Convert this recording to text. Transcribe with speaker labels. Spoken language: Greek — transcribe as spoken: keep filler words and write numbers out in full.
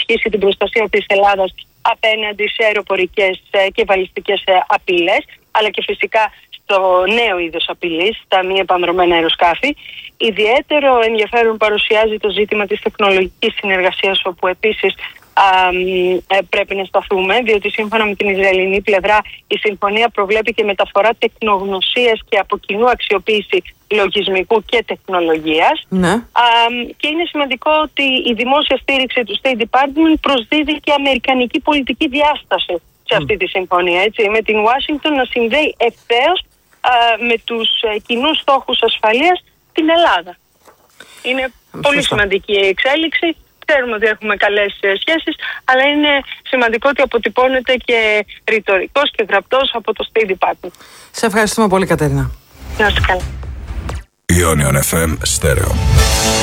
Speaker 1: ενισχύσει την προστασία της Ελλάδας απέναντι σε αεροπορικές και βαλιστικές απειλές, αλλά και φυσικά στο νέο είδος απειλής, τα μη επανδρωμένα αεροσκάφη. Ιδιαίτερο ενδιαφέρον παρουσιάζει το ζήτημα της τεχνολογικής συνεργασίας, όπου επίσης α, ε, πρέπει να σταθούμε, διότι σύμφωνα με την Ισραηλινή πλευρά η συμφωνία προβλέπει και μεταφορά τεχνογνωσίας και από κοινού αξιοποίηση λογισμικού και τεχνολογίας.
Speaker 2: Ναι.
Speaker 1: Α, και είναι σημαντικό ότι η δημόσια στήριξη του State Department προσδίδει και αμερικανική πολιτική διάσταση σε αυτή τη συμφωνία, έτσι, με την Ουάσιγκτον να συνδέει ευθέως με τους κοινούς στόχους ασφαλείας την Ελλάδα. Είναι
Speaker 2: Σωστά.
Speaker 1: πολύ σημαντική η εξέλιξη. Ξέρουμε ότι έχουμε καλές σχέσεις, αλλά είναι σημαντικό ότι αποτυπώνεται και ρητορικός και γραπτός από το State Department.
Speaker 2: Σε ευχαριστούμε πολύ, Κατερίνα.
Speaker 1: Να είστε καλά.
Speaker 3: Ionion εφ εμ Stereo.